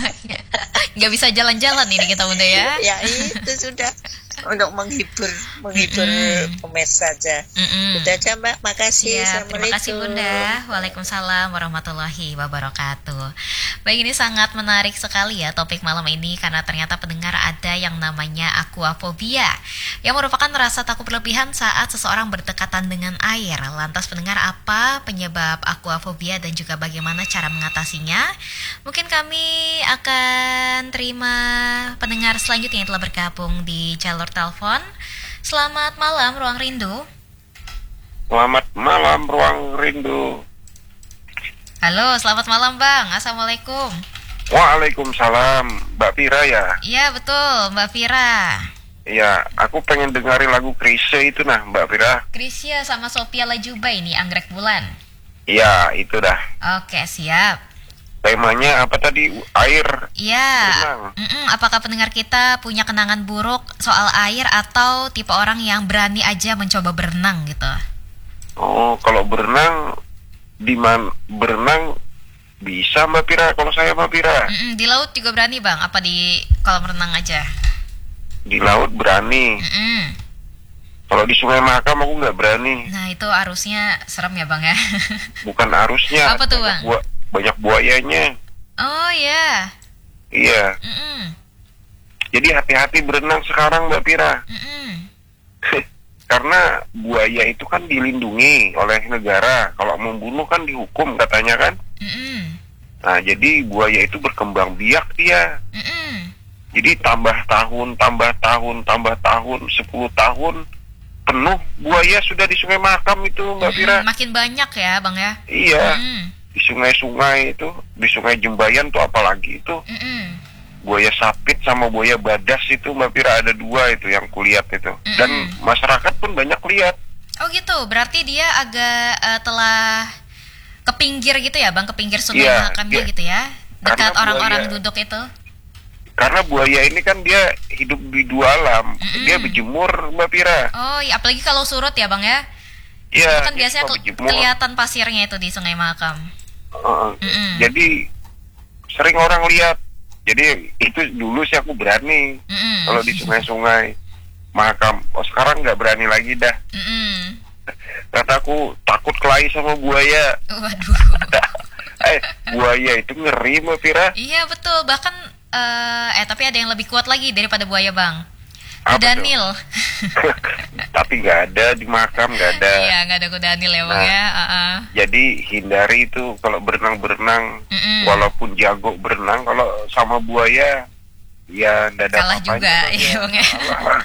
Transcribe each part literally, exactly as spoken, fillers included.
Nggak bisa jalan-jalan ini kita Bunda ya. Ya itu sudah untuk menghibur menghibur Mm-mm. pemirsa saja. Mm-mm. Itu aja Mbak, makasih. Ya, terima kasih Assalamualaikum. Bunda. Waalaikumsalam warahmatullahi wabarakatuh. Baik, ini sangat menarik sekali ya topik malam ini karena ternyata pendengar ada yang namanya aquafobia yang merupakan rasa takut berlebihan saat seseorang berdekatan dengan air. Lantas pendengar, apa penyebab aquafobia dan juga bagaimana cara mengatasinya? Mungkin kami akan terima pendengar selanjutnya yang telah bergabung di jalur telepon. Selamat malam Ruang Rindu. Selamat malam Ruang Rindu. Halo, selamat malam Bang. Assalamualaikum. Waalaikumsalam, Mbak Pira ya? Iya betul, Mbak Vira. Iya, aku pengen dengerin lagu Krisye itu nah, Mbak Pira. Krisya sama Sophia Lajuba ini, Anggrek Bulan. Iya, itu dah. Oke, siap. Temanya apa tadi? Air. Iya. Berenang. Mm-mm, apakah pendengar kita punya kenangan buruk soal air atau tipe orang yang berani aja mencoba berenang gitu? Oh, kalau berenang di man berenang bisa Mbak Pira, kalau saya Mbak Pira. Mm-mm, di laut juga berani Bang? Apa di kolam renang aja? Di laut berani. Mm-mm. Kalau di Sungai Mahakam aku nggak berani. Nah itu arusnya serem ya Bang ya? Bukan arusnya. Apa tuh, banyak Bang? bua- banyak buayanya. Oh ya. Iya. Mm-mm. Jadi hati-hati berenang sekarang Mbak Pira. Mm-mm. Karena buaya itu kan dilindungi oleh negara. Kalau membunuh kan dihukum katanya kan. Mm-mm. Nah jadi buaya itu berkembang biak dia. Mm-mm. Jadi tambah tahun, tambah tahun, tambah tahun, sepuluh tahun penuh buaya sudah di Sungai Mahakam itu Mbak Pira. Mm-mm, makin banyak ya Bang ya? Iya, Mm-mm. di sungai-sungai itu, di Sungai Jembayan tuh apalagi itu. Mm-mm. Buaya sapit sama buaya badas itu Mbak Pira, ada dua itu yang kulihat itu. Dan Mm-mm. masyarakat pun banyak lihat. Oh gitu, berarti dia agak eh, telah ke pinggir gitu ya Bang, ke pinggir sungai Iya, Mahakamnya dia- gitu ya? Dekat karena orang-orang buaya- duduk itu? Karena buaya ini kan dia hidup di dua alam. Mm-mm. Dia berjemur Mbak Pira. Oh iya, apalagi kalau surut ya Bang ya? Iya, Itu kan dia biasanya suka ke- berjemur. kelihatan pasirnya itu di sungai Mahakam. Uh, Mm-mm. Jadi sering orang lihat. Jadi itu dulu sih aku berani Mm-mm. kalau di sungai-sungai Mahakam. Oh sekarang nggak berani lagi dah. Mm-mm. Kata aku takut kelahi sama buaya. Waduh. Eh buaya itu ngeri Mbak Pira. Iya betul, bahkan eh, eh tapi ada yang lebih kuat lagi daripada buaya Bang. Apa Kuda tuh? Nil. Tapi nggak ada di Mahakam, nggak ada. Iya, nggak ada kuda Nil ya Bang Nah. ya. Uh-uh. Jadi hindari itu kalau berenang-berenang. Mm-mm. Walaupun jago berenang, kalau sama buaya ya nggak ada Kalah apa-apanya, juga, Mbak iya, Pira. Bang, ya. Kalah.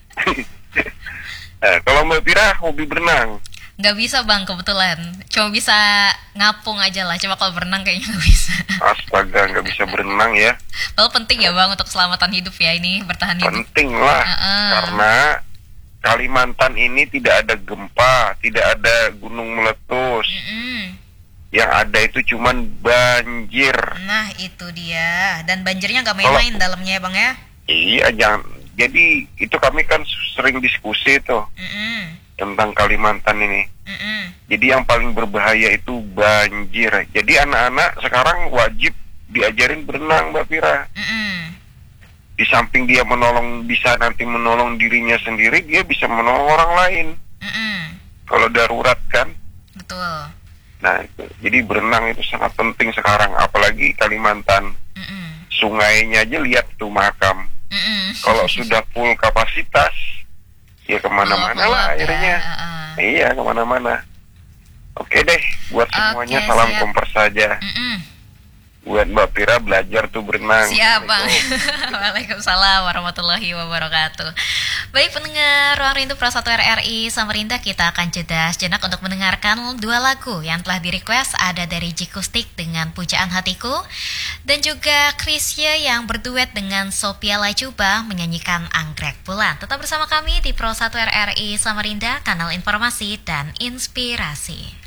Eh, kalau Mbak Pira hobi berenang. Nggak bisa Bang kebetulan, cuma bisa ngapung aja lah. Coba kalau berenang kayaknya nggak bisa. Astaga, nggak bisa berenang ya. Padahal penting ya Bang untuk keselamatan hidup ya ini, bertahan hidup. Penting lah, Heeh. karena Kalimantan ini tidak ada gempa, tidak ada gunung meletus. Mm-mm. Yang ada itu cuman banjir. Nah itu dia, dan banjirnya nggak main-main dalamnya ya Bang ya. Iya, jangan. Jadi itu kami kan sering diskusi tuh Mm-mm. tentang Kalimantan ini. Mm-mm. Jadi yang paling berbahaya itu banjir. Jadi anak-anak sekarang wajib diajarin berenang, Mbak Pira. Mm-mm. Di samping dia menolong, bisa nanti menolong dirinya sendiri, dia bisa menolong orang lain. Mm-mm. Kalau darurat kan. Betul. Nah, itu. Jadi berenang itu sangat penting sekarang, apalagi Kalimantan. Mm-mm. Sungainya aja lihat tuh Mahakam. Mm-mm. Kalau sudah full kapasitas, ya kemana-mana Meluap-meluap lah ya, airnya. uh-uh. Iya, kemana-mana. Oke deh, buat semuanya Oke, salam siap. komper saja. Mm-mm. Buat Mbak Pira belajar tuh berenang. Siap Bang. Assalamualaikum. Waalaikumsalam warahmatullahi wabarakatuh. Baik pendengar Ruang Rindu Pro satu R R I Samarinda, kita akan jeda sejenak untuk mendengarkan dua lagu yang telah di-request. Ada dari Jikustik dengan Pujaan Hatiku, dan juga Krisya yang berduet dengan Sophia Lajuba menyanyikan Anggrek Bulan. Tetap bersama kami di Pro satu R R I Samarinda, kanal informasi dan inspirasi.